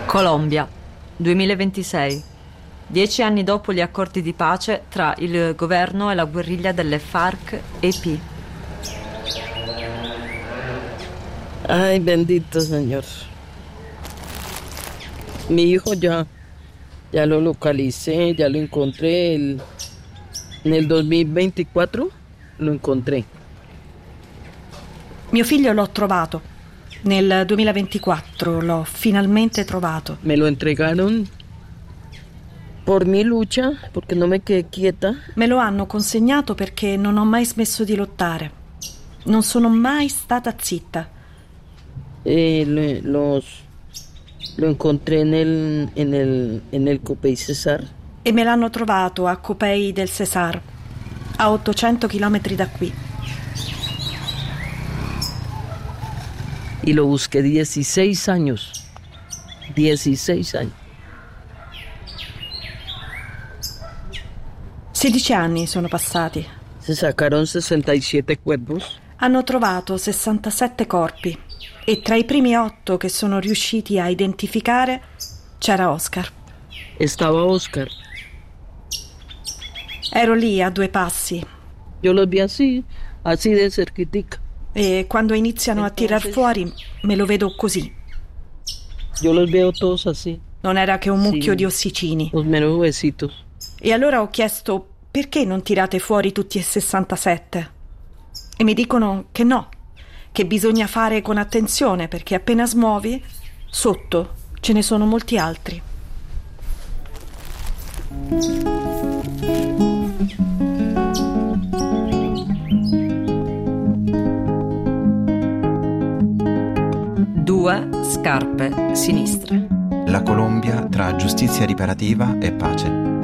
Colombia, 2026. 10 anni dopo gli accordi di pace tra il governo e la guerriglia delle FARC-EP. Ay, bendito Señor. Mi hijo ya lo localicé, ya lo encontré. Nel 2024 lo incontré. Mio figlio l'ho trovato. Nel 2024 l'ho finalmente trovato. Me lo entregaron por mi lucha, porque no me quedé quieta. Me lo hanno consegnato perché non ho mai smesso di lottare. Non sono mai stata zitta. Lo encontré en el Copey Cesar. E me l'hanno trovato a Copey del Cesar, a 800 chilometri da qui. Y lo busqué 16 años. 16 años. 16 anni sono passati. Se sacaron 67 cuerpos. Hanno trovato 67 corpi e tra i primi 8 che sono riusciti a identificare c'era Oscar. Estaba Oscar. Ero lì a 2 passi. Yo los vi así de cerquitica. E quando iniziano a tirar fuori me lo vedo così. Yo los veo todos así. Non era che un mucchio di ossicini. Los meros huesitos. E allora ho chiesto: perché non tirate fuori tutti e 67? E mi dicono che no, che bisogna fare con attenzione perché appena smuovi, sotto ce ne sono molti altri. Due scarpe sinistre. La Colombia tra giustizia riparativa e pace.